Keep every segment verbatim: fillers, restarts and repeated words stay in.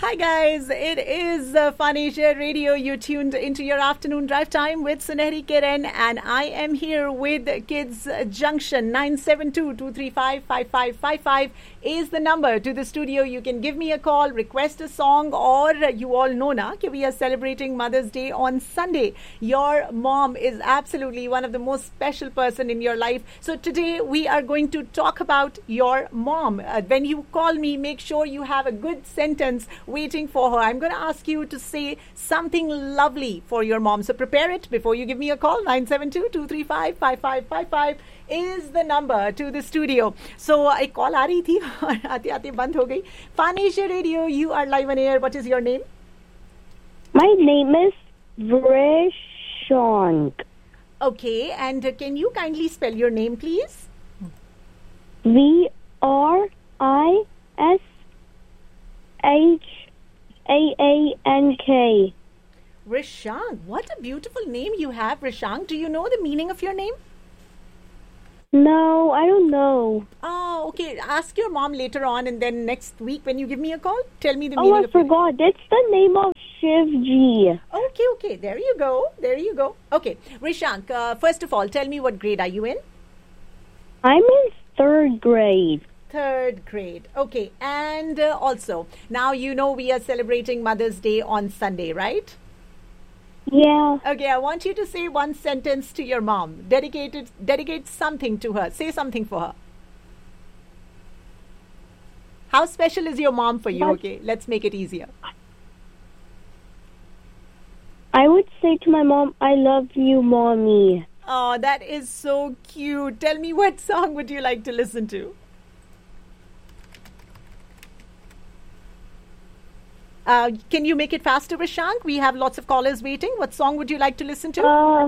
Hi guys, it is uh, Fun Asia Radio. You tuned into your afternoon drive time with Sunehri Kiran, and I am here with Kids Junction. nine seven two, two three five, five five five five is the number to the studio. You can give me a call, request a song, or you all know na कि we are celebrating Mother's Day on Sunday. Your mom is absolutely one of the most special person in your life. So today we are going to talk about your mom. Uh, when you call me, make sure you have a good sentence waiting for her. I'm going to ask you to say something lovely for your mom. So prepare it before you give me a call. nine seven two, two three five, five five five five is the number to the studio. So एक call आ रही थी और आते आते बंद हो गई. Fun Asia Radio, you are live on air. What is your name? My name is Vrishang. Okay, and uh, can you kindly spell your name, please? V R I S H A A N K. Rishang, what a beautiful name you have, Rishang. Do you know the meaning of your name? No, I don't know. Oh, okay. Ask your mom later on, and then next week when you give me a call, tell me the Oh, meaning I of your name. forgot. It's the name of Shivji. Okay, okay. There you go. There you go. Okay. Rishank, uh, first of all, tell me what grade are you in? I'm in third grade. Third grade. Okay. And uh, also, now you know we are celebrating Mother's Day on Sunday, right? Yeah. Okay, I want you to say one sentence to your mom. Dedicate it, dedicate something to her. Say something for her. How special is your mom for you? What? Okay, let's make it easier. I would say to my mom, I love you, Mommy. Oh, that is so cute. Tell me, what song would you like to listen to? Uh, can you make it faster, Rishank? We have lots of callers waiting. What song would you like to listen to? Uh,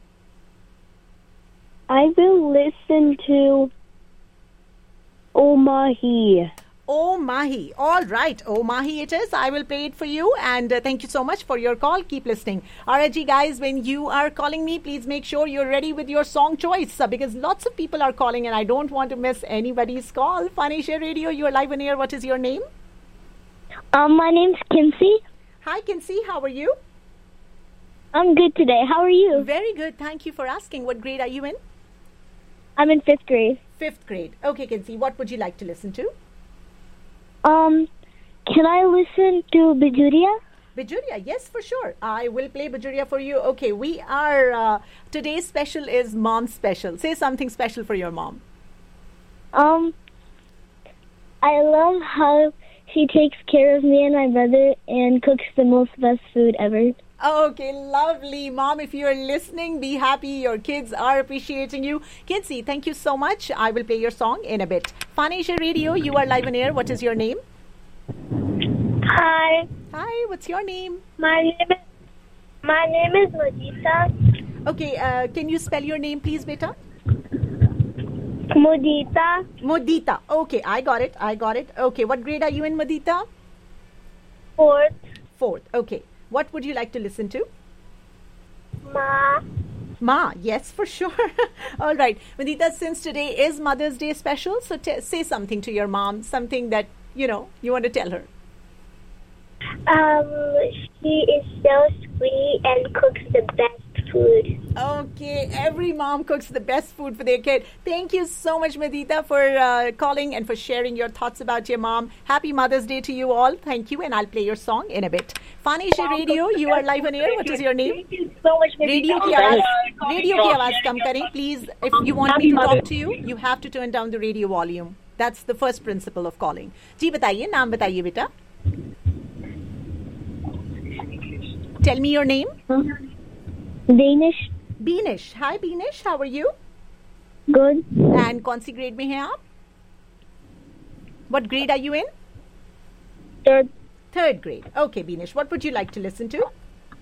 I will listen to Oh Mahi. Oh Mahi. All right. Oh Mahi it is. I will play it for you. And uh, thank you so much for your call. Keep listening. All right, G guys, when you are calling me, please make sure you're ready with your song choice uh, because lots of people are calling and I don't want to miss anybody's call. Fun Asia Radio, you are live on air. What is your name? Um, my name's Kinsey. Hi, Kinsey. How are you? I'm good today. How are you? Very good. Thank you for asking. What grade are you in? I'm in fifth grade. Fifth grade. Okay, Kinsey. What would you like to listen to? Um, can I listen to Bajuria? Bajuria, yes, for sure. I will play Bajuria for you. Okay, we are, uh, today's special is Mom Special. Say something special for your mom. Um, I love how she takes care of me and my brother and cooks the most best food ever. Okay, lovely. Mom, if you're listening, be happy. Your kids are appreciating you. Kinsey, thank you so much. I will play your song in a bit. Fun Asia Radio, you are live on air. What is your name? Hi, Hi, what's your name? my name is my name is Mudita. Okay, uh, can you spell your name, please, beta? Mudita, Modita. Okay, I got it. I got it. Okay, what grade are you in, Modita? fourth, Fourth. Okay. What would you like to listen to? Ma. Ma, yes, for sure. All right. Madita, since today is Mother's Day special, so t- say something to your mom, something that, you know, you want to tell her. Um, she is so sweet and cooks the best food. Okay, every mom cooks the best food for their kid. Thank you so much, Madita, for uh, calling and for sharing your thoughts about your mom. Happy Mother's Day to you all. Thank you, and I'll play your song in a bit. Fun Asia Radio, you are live on air. What is your name? Thank you so much, Radio की आवाज radio की आवाज कम करें, please. If you want me to talk to you, you have to turn down the radio volume. That's the first principle of calling. जी बताइए, नाम बताइए बेटा. Tell me your name. Danish. Beenish. Hi Beenish, how are you? Good. And कौन सी grade में हैं आप? What grade are you in? Third. Third grade. Okay, Beenish. What would you like to listen to?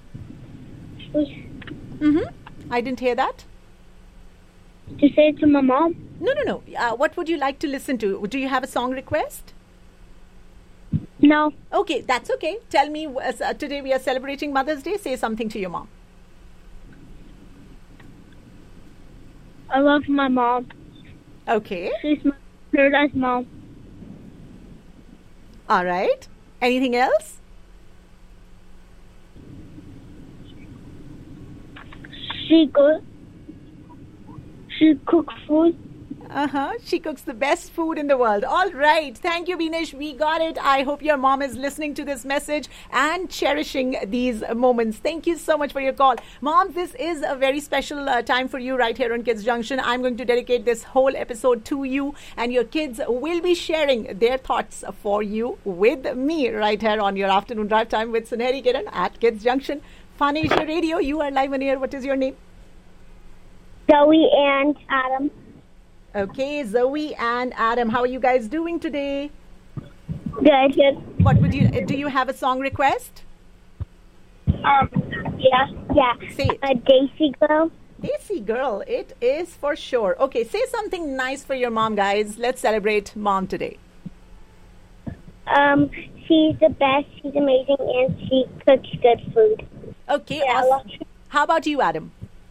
Mm-hmm. I didn't hear that. To say it to my mom. No, no, no. Uh, what would you like to listen to? Do you have a song request? No. Okay, that's okay. Tell me, uh, today we are celebrating Mother's Day. Say something to your mom. I love my mom. Okay. She's my paradise mom. All right. Anything else? She go. She cooks food. Uh-huh. She cooks the best food in the world. All right. Thank you, Beenish. We got it. I hope your mom is listening to this message and cherishing these moments. Thank you so much for your call. Mom, this is a very special uh, time for you right here on Kids Junction. I'm going to dedicate this whole episode to you, and your kids will be sharing their thoughts for you with me right here on your afternoon drive time with Sunehri Kiran at Kids Junction. Fun Asia Radio. You are live on air. What is your name? Zoe and Adam. Okay, Zoe and Adam, how are you guys doing today? Good. Good. What would you do? You have a song request? Um. Yeah. Yeah. Say it. A Daisy Girl. Daisy Girl, it is for sure. Okay, say something nice for your mom, guys. Let's celebrate mom today. Um. She's the best. She's amazing, and she cooks good food. Okay, Yeah, awesome. How about you, Adam?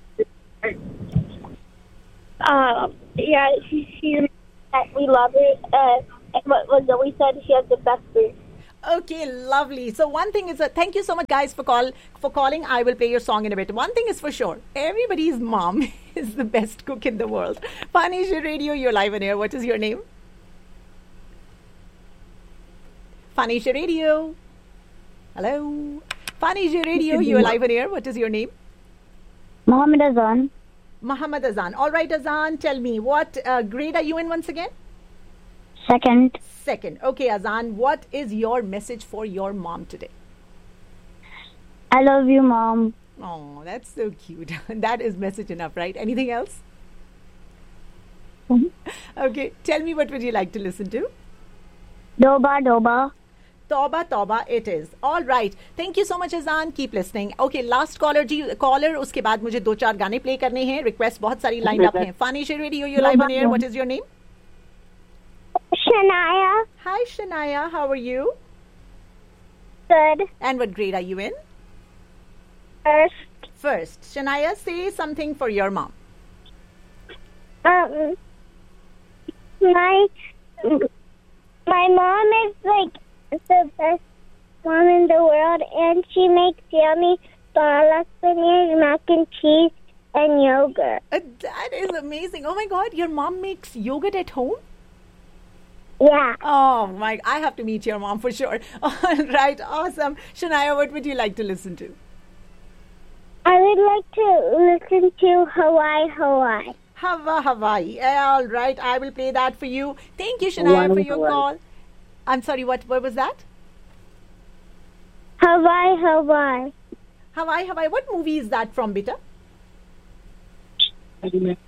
Um. Yeah. She. She. We love her. Uh. And what, what Zoe said, she has the best food. Okay, lovely. So one thing is, uh, thank you so much, guys, for call for calling. I will play your song in a bit. One thing is for sure, everybody's mom is the best cook in the world. Fun Asia Radio, you're live on air. What is your name? Fun Asia Radio. Hello. Fun Asia Radio, you're live on air. What is your name? Mohammed Azan. Muhammad Azan. All right, Azan, tell me, what uh, grade are you in once again? Second. Second. Okay, Azan, what is your message for your mom today? I love you, Mom. Oh, that's so cute. That is message enough, right? Anything else? Mhm. Okay, tell me, what would you like to listen to? Doba Doba. Tauba Tauba it is. All right. Thank you so much, Azan. Keep listening. Okay, last caller ji caller उसके बाद मुझे दो चार गाने play करने हैं. Request बहुत सारी lined up हैं. Fun Asia Radio, you're live on air. What is your name? Shania. Hi, Shania. How are you? Good. And what grade are you in? First. First. Shania, say something for your mom. Um. My. My mom is like the best mom in the world, and she makes yummy palak paneer, mac and cheese, and yogurt. Uh, that is amazing. Oh my God, your mom makes yogurt at home? Yeah. Oh my, I have to meet your mom for sure. All right, awesome. Shania, what would you like to listen to? I would like to listen to Hawaii, Hawaii. Hawa Hawaii. All right, I will play that for you. Thank you, Shania, for your call. I'm sorry, what, what was that? Hawaii, Hawaii. Hawaii, Hawaii. What movie is that from, Beta? Hazmat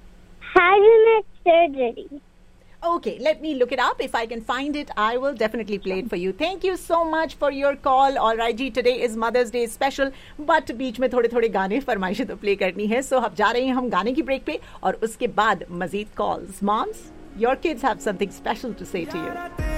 surgery. Okay, let me look it up. If I can find it, I will definitely play it for you. Thank you so much for your call. All right, ji, today is Mother's Day special, but बीच में थोड़े थोड़े गाने फरमाइशें तो play करनी है. So अब जा रहे हैं हम गाने की ब्रेक पे और उसके बाद मजीद calls. Moms, your kids have something special to say to you.